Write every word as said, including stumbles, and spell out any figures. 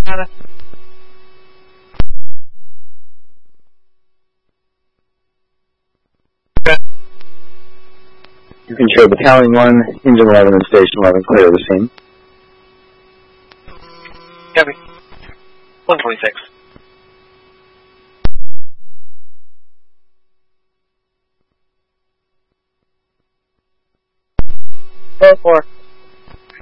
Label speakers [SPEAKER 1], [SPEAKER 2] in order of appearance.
[SPEAKER 1] Got it.
[SPEAKER 2] You can show Battalion one, Engine eleven, and Station eleven clear of the scene.
[SPEAKER 1] Copy. one twenty-six.
[SPEAKER 3] Four four.